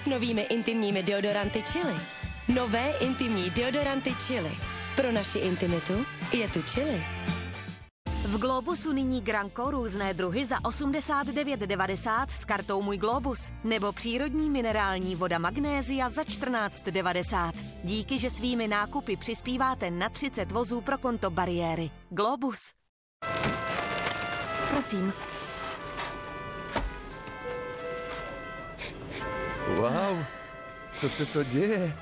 s novými intimními deodoranty Chili. Nové intimní deodoranty Chili. Pro naši intimitu je tu Chili. V Globusu nyní Granko různé druhy za 89,90 s kartou Můj Globus. Nebo přírodní minerální voda Magnézia za 14,90. Díky, že svými nákupy přispíváte na 30 vozů pro konto Bariéry. Globus. Prosím. Wow, co se to děje?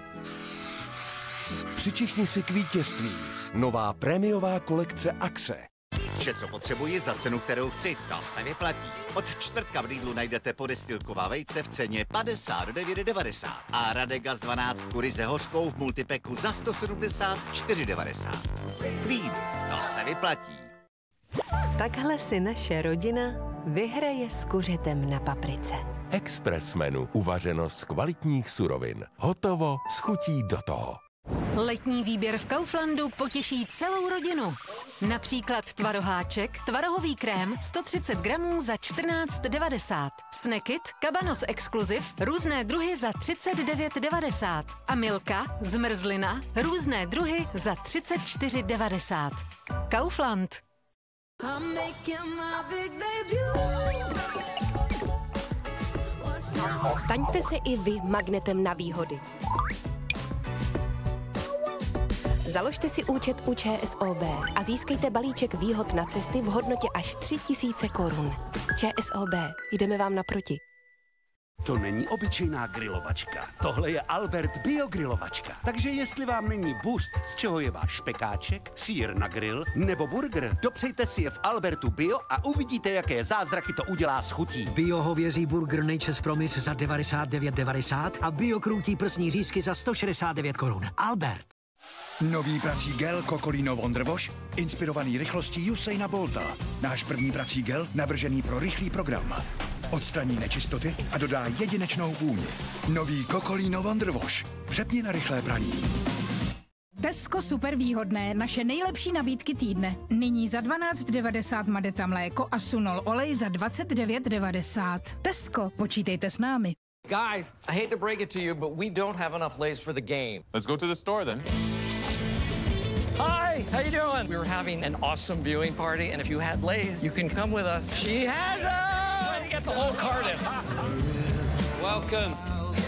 Přičichni si k vítězství. Nová prémiová kolekce Axe. Vše, co potřebuji za cenu, kterou chci, to se vyplatí. Od čtvrtka v Lidlu najdete podestýlková vejce v ceně 59,90 a Radegas 12 ryze hořkou v multipeku za 174,90. Lidl, to se vyplatí. Takhle si naše rodina vyhraje s kuřetem na paprice. Express menu, uvařeno z kvalitních surovin. Hotovo, s chutí do toho. Letní výběr v Kauflandu potěší celou rodinu. Například tvaroháček, tvarohový krém 130 gramů za 14,90. Snackit, Cabanos Exclusive, různé druhy za 39,90. A Milka, zmrzlina, různé druhy za 34,90. Kaufland. Staňte se i vy magnetem na výhody. Založte si účet u ČSOB a získejte balíček výhod na cesty v hodnotě až 3 000 korun. ČSOB, jdeme vám naproti. To není obyčejná grilovačka. Tohle je Albert biogrilovačka. Takže jestli vám není boost, z čeho je váš špekáček, sýr na grill nebo burger, dopřejte si je v Albertu Bio a uvidíte, jaké zázraky to udělá s chutí. Bio hovězí burger Nature's Promise za 99,90 a bio krůtí prsní řízky za 169 korun. Albert. Nový prací gel Cocolino Wonder Wash, inspirovaný rychlostí Usaina Bolta. Náš první prací gel navržený pro rychlý program. Odstraní nečistoty a dodá jedinečnou vůni. Nový Cocolino Wonder Wash. Přepni na rychlé praní. Tesco super výhodné, naše nejlepší nabídky týdne. Nyní za 12,90 Madeta mléko a Sunol olej za 29,90. Tesco, počítejte s námi. Guys, I hate to break it to you, but we don't have enough Lay's for the game. Let's go to the store then. Hi, how you doing? We were having an awesome viewing party, and if you had Lay's, you can come with us. She has them! Trying to get the whole carton. Welcome.